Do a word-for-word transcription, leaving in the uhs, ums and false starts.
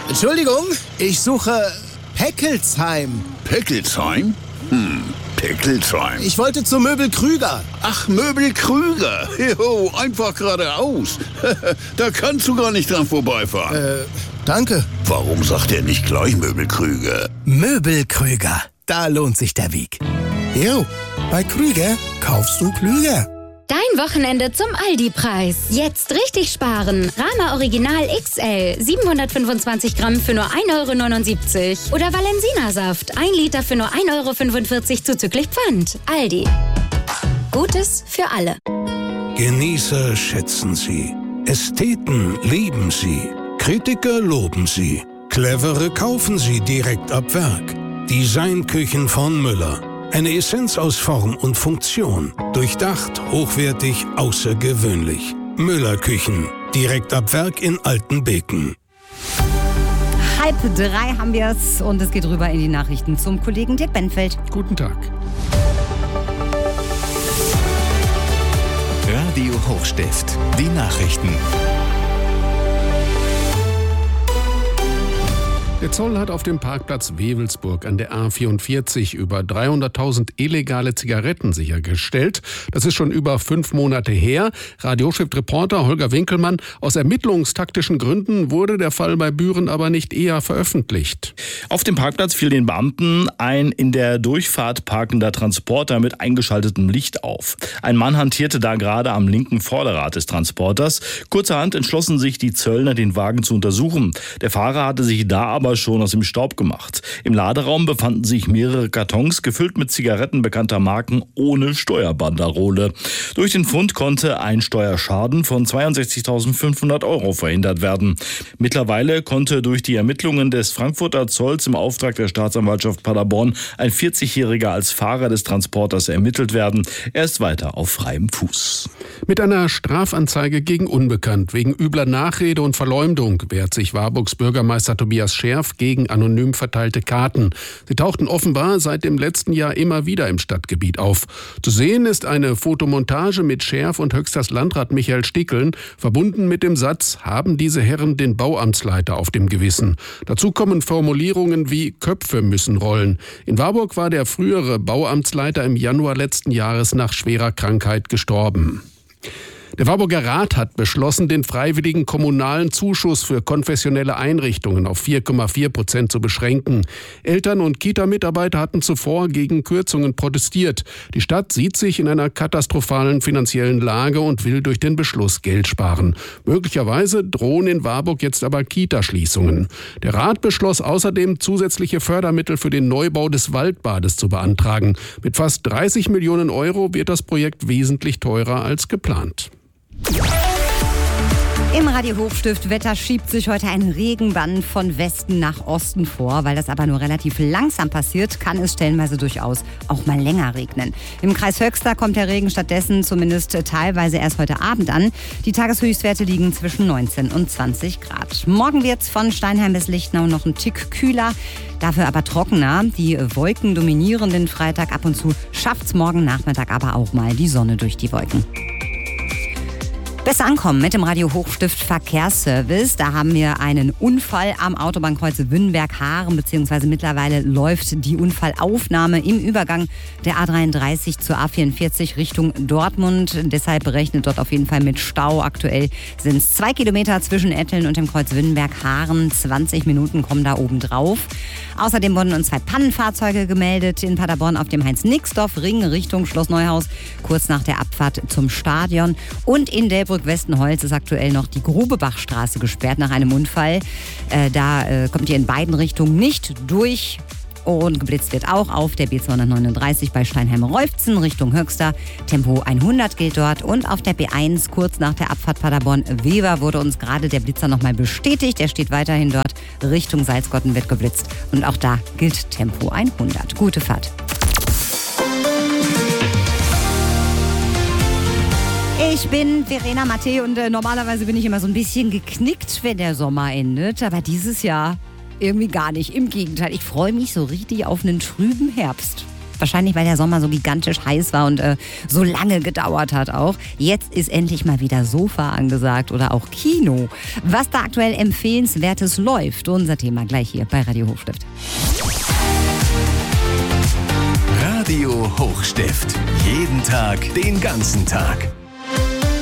Entschuldigung, ich suche Peckelsheim. Peckelsheim? Hm, Peckelsheim. Ich wollte zu Möbel Krüger. Ach, Möbel Krüger. Jo, einfach geradeaus. Da kannst du gar nicht dran vorbeifahren. Äh, danke. Warum sagt er nicht gleich Möbel Krüger? Möbel Krüger. Da lohnt sich der Weg. Jo, bei Krüger kaufst du klüger. Dein Wochenende zum Aldi-Preis. Jetzt richtig sparen. Rama Original X L siebenhundertfünfundzwanzig Gramm für nur ein Euro neunundsiebzig. Oder Valensina-Saft ein Liter für nur ein Euro fünfundvierzig zuzüglich Pfand. Aldi. Gutes für alle. Genießer schätzen Sie. Ästheten lieben Sie. Kritiker loben Sie. Clevere kaufen Sie direkt ab Werk. Designküchen von Müller. Eine Essenz aus Form und Funktion. Durchdacht, hochwertig, außergewöhnlich. Müller-Küchen. Direkt ab Werk in Altenbeken. Halb drei haben wir es und es geht rüber in die Nachrichten zum Kollegen Dirk Benfeld. Guten Tag. Radio Hochstift. Die Nachrichten. Der Zoll hat auf dem Parkplatz Wewelsburg an der A vierundvierzig über dreihunderttausend illegale Zigaretten sichergestellt. Das ist schon über fünf Monate her. Radio Hochstift-Reporter Holger Winkelmann: Aus ermittlungstaktischen Gründen wurde der Fall bei Büren aber nicht eher veröffentlicht. Auf dem Parkplatz fiel den Beamten ein in der Durchfahrt parkender Transporter mit eingeschaltetem Licht auf. Ein Mann hantierte da gerade am linken Vorderrad des Transporters. Kurzerhand entschlossen sich die Zöllner, den Wagen zu untersuchen. Der Fahrer hatte sich da aber schon aus dem Staub gemacht. Im Laderaum befanden sich mehrere Kartons, gefüllt mit Zigaretten bekannter Marken ohne Steuerbanderole. Durch den Fund konnte ein Steuerschaden von zweiundsechzigtausendfünfhundert Euro verhindert werden. Mittlerweile konnte durch die Ermittlungen des Frankfurter Zolls im Auftrag der Staatsanwaltschaft Paderborn ein vierzigjähriger als Fahrer des Transporters ermittelt werden. Er ist weiter auf freiem Fuß. Mit einer Strafanzeige gegen Unbekannt wegen übler Nachrede und Verleumdung wehrt sich Warburgs Bürgermeister Tobias Scherf gegen anonym verteilte Karten. Sie tauchten offenbar seit dem letzten Jahr immer wieder im Stadtgebiet auf. Zu sehen ist eine Fotomontage mit Scherf und Höchsters Landrat Michael Stickeln, verbunden mit dem Satz: Haben diese Herren den Bauamtsleiter auf dem Gewissen? Dazu kommen Formulierungen wie Köpfe müssen rollen. In Warburg war der frühere Bauamtsleiter im Januar letzten Jahres nach schwerer Krankheit gestorben. Der Warburger Rat hat beschlossen, den freiwilligen kommunalen Zuschuss für konfessionelle Einrichtungen auf vier Komma vier Prozent zu beschränken. Eltern und Kita-Mitarbeiter hatten zuvor gegen Kürzungen protestiert. Die Stadt sieht sich in einer katastrophalen finanziellen Lage und will durch den Beschluss Geld sparen. Möglicherweise drohen in Warburg jetzt aber Kita-Schließungen. Der Rat beschloss außerdem, zusätzliche Fördermittel für den Neubau des Waldbades zu beantragen. Mit fast dreißig Millionen Euro wird das Projekt wesentlich teurer als geplant. Im Radio Hochstift Wetter schiebt sich heute ein Regenband von Westen nach Osten vor. Weil das aber nur relativ langsam passiert, kann es stellenweise durchaus auch mal länger regnen. Im Kreis Höxter kommt der Regen stattdessen zumindest teilweise erst heute Abend an. Die Tageshöchstwerte liegen zwischen neunzehn und zwanzig Grad. Morgen wird es von Steinheim bis Lichtenau noch ein Tick kühler, dafür aber trockener. Die Wolken dominieren den Freitag. Ab und zu schafft es morgen Nachmittag aber auch mal die Sonne durch die Wolken. Besser ankommen mit dem Radio Hochstift Verkehrsservice. Da haben wir einen Unfall am Autobahnkreuz Wünnberg-Haaren, beziehungsweise mittlerweile läuft die Unfallaufnahme im Übergang der A dreiunddreißig zur A vierundvierzig Richtung Dortmund. Deshalb berechnet dort auf jeden Fall mit Stau. Aktuell sind es zwei Kilometer zwischen Etteln und dem Kreuz Wünnberg-Haaren. zwanzig Minuten kommen da oben drauf. Außerdem wurden uns zwei Pannenfahrzeuge gemeldet in Paderborn auf dem Heinz-Nixdorf-Ring Richtung Schloss Neuhaus, kurz nach der Abfahrt zum Stadion. Und in Delbrück-Westenholz ist aktuell noch die Grubebachstraße gesperrt nach einem Unfall. Äh, da äh, kommt ihr in beiden Richtungen nicht durch. Und geblitzt wird auch auf der B zweihundertneununddreißig bei Steinheim-Reufzen Richtung Höxter. Tempo hundert gilt dort. Und auf der B eins kurz nach der Abfahrt Paderborn-Wever wurde uns gerade der Blitzer nochmal bestätigt. Der steht weiterhin dort. Richtung Salzgotten wird geblitzt. Und auch da gilt Tempo hundert. Gute Fahrt. Ich bin Verena Matte und äh, normalerweise bin ich immer so ein bisschen geknickt, wenn der Sommer endet. Aber dieses Jahr irgendwie gar nicht. Im Gegenteil, ich freue mich so richtig auf einen trüben Herbst. Wahrscheinlich, weil der Sommer so gigantisch heiß war und äh, so lange gedauert hat auch. Jetzt ist endlich mal wieder Sofa angesagt oder auch Kino. Was da aktuell Empfehlenswertes läuft, unser Thema gleich hier bei Radio Hochstift. Radio Hochstift. Jeden Tag, den ganzen Tag.